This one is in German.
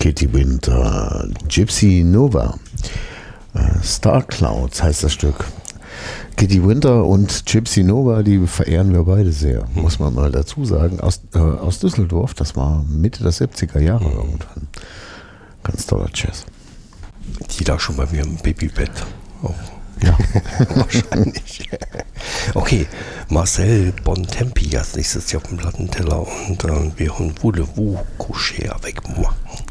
Katie Winter, Gypsy Nova, Star Clouds heißt das Stück. Katie Winter und Gypsy Nova, die verehren wir beide sehr, muss man mal dazu sagen. Aus Düsseldorf, das war Mitte der 70er Jahre irgendwann. Ganz toller Jazz. Die da schon bei mir im Babybett. Oh. Ja, wahrscheinlich. Okay, Marcel Bontempi als nächstes hier auf dem Plattenteller und wir hören Voulez-vous coucher avec moi.